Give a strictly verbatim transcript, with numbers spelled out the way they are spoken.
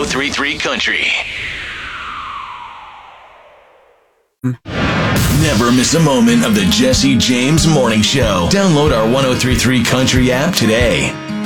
three point three Country. Never miss a moment of the Jesse James Morning Show. Download our one oh three point three Country app today.